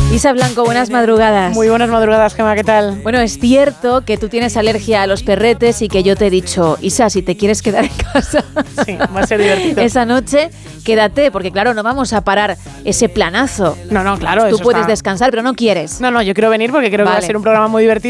Isa Blanco, buenas madrugadas. Muy buenas madrugadas, Gemma, ¿qué tal? Bueno, es cierto que tú tienes alergia a los perretes y que yo te he dicho, Isa, si te quieres quedar en casa, sí, va a ser divertido. Esa noche, quédate, porque claro, no vamos a parar ese planazo. No, claro. Tú eso puedes está... descansar, pero no quieres. No, yo quiero venir porque creo que va a ser un programa muy divertido.